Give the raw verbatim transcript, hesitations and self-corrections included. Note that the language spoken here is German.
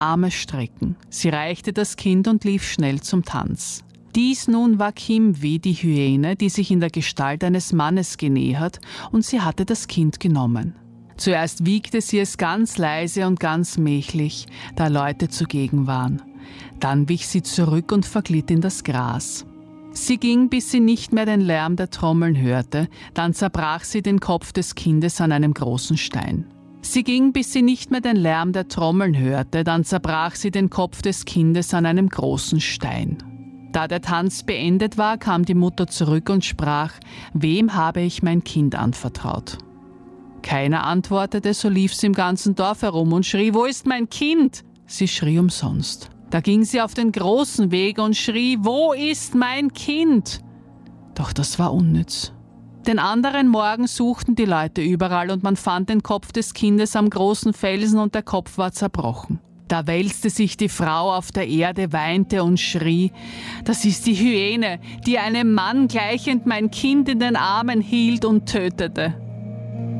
Arme strecken. Sie reichte das Kind und lief schnell zum Tanz. Dies nun war Kimwi, die Hyäne, die sich in der Gestalt eines Mannes genähert, und sie hatte das Kind genommen. Zuerst wiegte sie es ganz leise und ganz mählich, da Leute zugegen waren. Dann wich sie zurück und verglitt in das Gras. Sie ging, bis sie nicht mehr den Lärm der Trommeln hörte, dann zerbrach sie den Kopf des Kindes an einem großen Stein. Sie ging, bis sie nicht mehr den Lärm der Trommeln hörte, dann zerbrach sie den Kopf des Kindes an einem großen Stein. Da der Tanz beendet war, kam die Mutter zurück und sprach: Wem habe ich mein Kind anvertraut? Keiner antwortete, so lief sie im ganzen Dorf herum und schrie: Wo ist mein Kind? Sie schrie umsonst. Da ging sie auf den großen Weg und schrie: Wo ist mein Kind? Doch das war unnütz. Den anderen Morgen suchten die Leute überall und man fand den Kopf des Kindes am großen Felsen und der Kopf war zerbrochen. Da wälzte sich die Frau auf der Erde, weinte und schrie: Das ist die Hyäne, die einem Mann gleichend mein Kind in den Armen hielt und tötete.